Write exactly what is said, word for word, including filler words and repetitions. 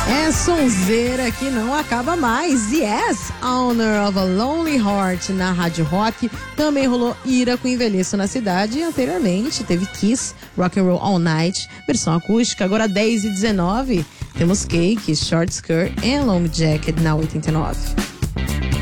É sonzeira que não acaba mais. Yes, Honor of a Lonely Heart na Rádio Rock. Também rolou Ira com Envelheço na Cidade. E anteriormente teve Kiss, Rock and Roll All Night, versão acústica. Agora dez e dezenove, temos Cake, Short Skirt e Long Jacket na oitenta e nove.